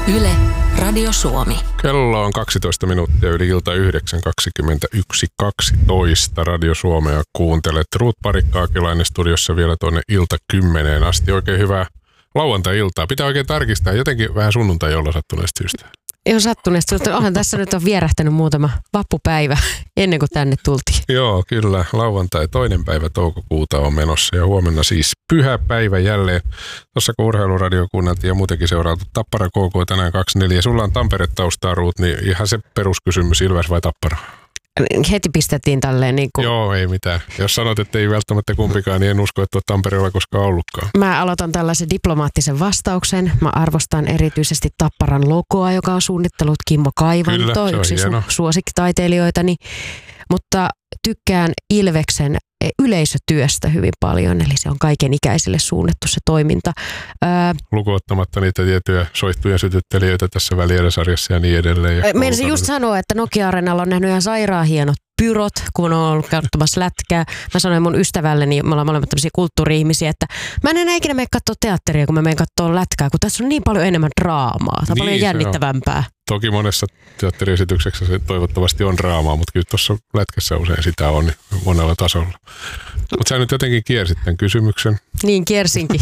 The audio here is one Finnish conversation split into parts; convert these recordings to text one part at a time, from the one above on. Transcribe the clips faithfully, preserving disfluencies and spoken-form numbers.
Yle, Radio Suomi. Kello on kaksitoista minuuttia yli ilta yhdeksän, kaksikymmentäyksi kaksitoista. Radio Suomea kuuntelet. Ruut Parikkaakilainen studiossa vielä tuonne ilta kymmeneen asti. Oikein hyvää lauantai-iltaa. Pitää oikein tarkistaa jotenkin vähän sunnuntai-jolla sattuneesta syystä. Ei ole sattuneesta syystä. Onhan tässä nyt on vierähtänyt muutama vappupäivä ennen kuin tänne tultiin. Joo, kyllä. Lauantai toinen päivä toukokuuta on menossa ja huomenna siis pyhä päivä jälleen. Tuossa kun Urheiluradio kuunneltiin ja muutenkin seurailtu Tappara K K tänään kaksi neljä. Sulla on Tampere-taustaa, Ruut, niin ihan se peruskysymys, Ilves vai Tappara? Heti pistettiin tälleen niin kuin... Joo, ei mitään. Jos sanot, että ei välttämättä kumpikaan, niin en usko, että olet Tampereella koskaan ollutkaan. Mä aloitan tällaisen diplomaattisen vastauksen. Mä arvostan erityisesti Tapparan logoa, joka on suunnittelut Kimmo Kaivanto, Kyllä, yksi su- suosikkitaiteilijoitani. Mutta tykkään Ilveksen yleisötyöstä hyvin paljon, eli se on kaiken ikäisille suunnattu se toiminta. Öö, Lukuottamatta niitä tiettyjä soittuja sytyttelijöitä tässä Välieriä-sarjassa ja niin edelleen. Meinasin just sanoa, että Nokia-areenalla on nähnyt ihan sairaan hienot pyrot, kun on ollut katsomassa lätkää. Mä sanoin mun ystävälleni, me ollaan molemmat tämmöisiä kulttuuri-ihmisiä, että mä en enää ikinä mene katsoa teatteria, kun mä menen katsoa lätkää, kun tässä on niin paljon enemmän draamaa. Tämä on niin, paljon jännittävämpää. Toki monessa teatteriesityksessä se toivottavasti on draamaa, mutta kyllä tuossa lätkässä usein sitä on monella tasolla. Mutta sä nyt jotenkin kiersit tämän kysymyksen. Niin, kiersinkin.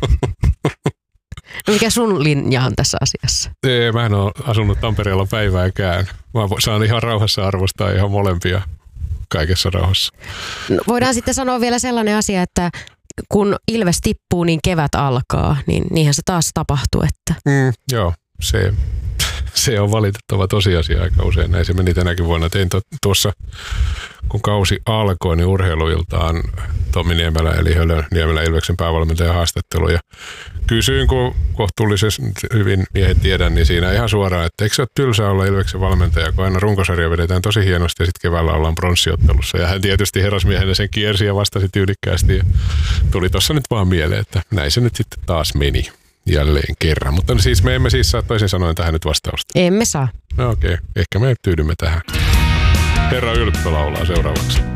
No mikä sun linja on tässä asiassa? Ei, mä en ole asunut Tampereella päivääkään. Mä saan ihan rauhassa arvostaa ihan molempia kaikessa rauhassa. No, voidaan sitten sanoa vielä sellainen asia, että kun Ilves tippuu, niin kevät alkaa, niin niinhän se taas tapahtuu. Että... Mm, joo, se, se on valitettava tosiasia aika usein. Näin se meni tänäkin vuonna. Tein to, tuossa, kun kausi alkoi, niin urheiluiltaan Tommi Niemelä eli Hölö Niemelä Ilveksen päävalmentajan haastattelu. Ja kysyin, kun kohtuullisesti hyvin miehet tiedän, niin siinä ihan suoraan, että eikö se ole tylsää olla Ilveksen valmentaja, kun aina runkosarja vedetään tosi hienosti ja sitten keväällä ollaan pronssiottelussa. Ja hän tietysti herrasmiehenä sen kiersi ja vastasi tyylikkäästi. Ja tuli tuossa nyt vaan mieleen, että näin se nyt sitten taas meni jälleen kerran. Mutta siis me emme siis saa toisin sanoen tähän nyt vastausta. Emme saa. No okei, okay. Ehkä me tyydymme tähän. Herra Ylppö laulaa seuraavaksi.